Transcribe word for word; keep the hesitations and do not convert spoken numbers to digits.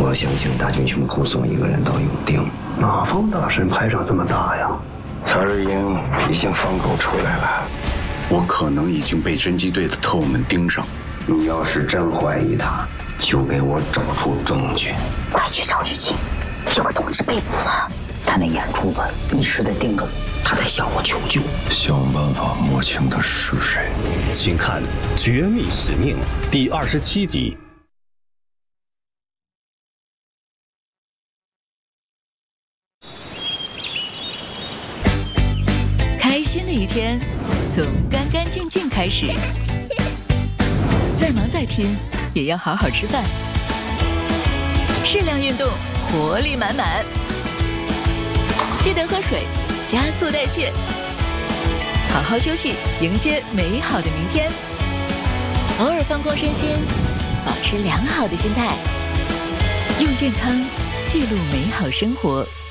我想请大军兄护送一个人到永定。 哪方大神排场这么大呀？ 曹日英已经放狗出来了， 我可能已经被侦缉队的特务们盯上。 你要是真怀疑他，就给我找出证据。 快去找雨晴，有个同志被捕了，他那眼珠子一直在盯着我，他在向我求救。 想办法摸清他是谁。 请看《绝密使命》第二十七集。 开心的一天，从干干净净开始。再忙再拼，也要好好吃饭。适量运动，活力满满。记得喝水，加速代谢。好好休息，迎接美好的明天。偶尔放空身心，保持良好的心态，用健康记录美好生活。